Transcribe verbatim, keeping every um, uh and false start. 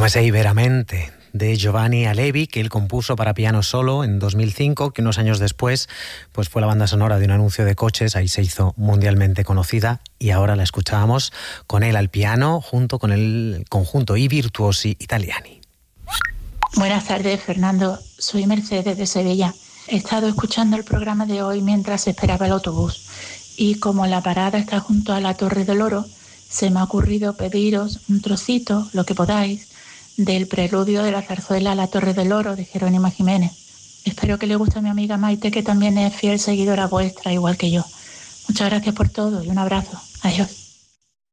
Come sei veramente, de Giovanni Alevi, que él compuso para piano solo en dos mil cinco, que unos años después pues fue la banda sonora de un anuncio de coches, ahí se hizo mundialmente conocida, y ahora la escuchábamos con él al piano junto con el conjunto I Virtuosi Italiani. Buenas tardes, Fernando. Soy Mercedes de Sevilla. He estado escuchando el programa de hoy mientras esperaba el autobús, y como la parada está junto a la Torre del Oro, se me ha ocurrido pediros un trocito, lo que podáis, del preludio de la zarzuela a la Torre del Oro de Jerónimo Jiménez. Espero que le guste a mi amiga Maite, que también es fiel seguidora vuestra, igual que yo. Muchas gracias por todo y un abrazo. Adiós.